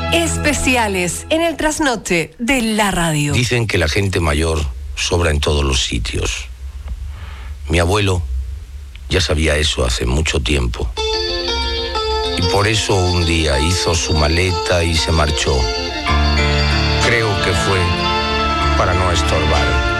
Especiales en el trasnoche de la radio. Dicen que la gente mayor sobra en todos los sitios. Mi abuelo ya sabía eso hace mucho tiempo. Y por eso un día hizo su maleta y se marchó. Creo que fue para no estorbar.